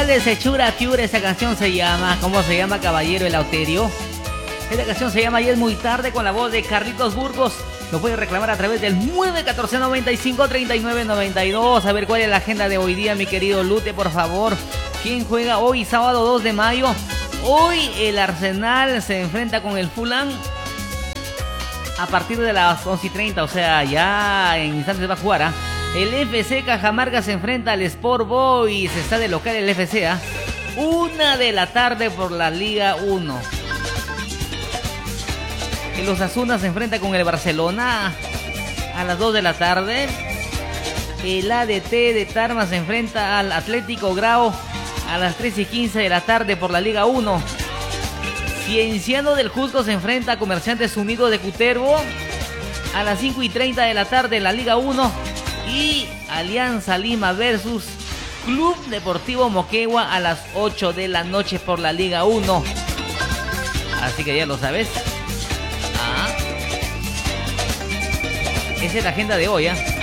de Sechura Cure, esa canción se llama. ¿Cómo se llama, caballero Eleuterio? Esta canción se llama Y es muy tarde, con la voz de Carlitos Burgos. Lo puedes reclamar a través del 914-95-3992. A ver cuál es la agenda de hoy día, mi querido Lute, por favor. ¿Quién juega hoy, sábado 2 de mayo? Hoy el Arsenal se enfrenta con el Fulham a partir de las 11:30, o sea, ya en instantes va a jugar. El FC Cajamarca se enfrenta al Sport Boys, está de local el FC. 1 de la tarde por la Liga 1. El Osasuna se enfrenta con el Barcelona a las 2 de la tarde. El ADT de Tarma se enfrenta al Atlético Grau a las 3:15 de la tarde por la Liga 1. Cienciano del Cusco se enfrenta a Comerciantes Unidos de Cutervo a las 5:30 de la tarde en la Liga 1. Y Alianza Lima versus Club Deportivo Moquegua a las 8 de la noche por la Liga 1. Así que ya lo sabes. Esa es la agenda de hoy,